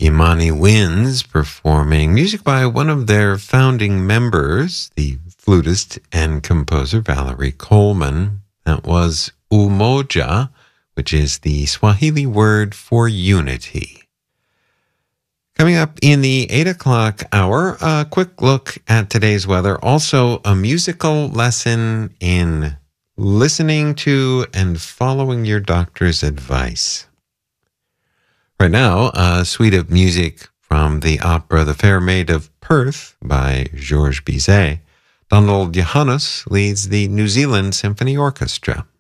Imani Winds performing music by one of their founding members, the flutist and composer Valerie Coleman. That was Umoja, which is the Swahili word for unity. Coming up in the 8 o'clock hour, a quick look at today's weather. Also, a musical lesson in listening to and following your doctor's advice. Right now, a suite of music from the opera The Fair Maid of Perth by Georges Bizet. Donald Johannes leads the New Zealand Symphony Orchestra.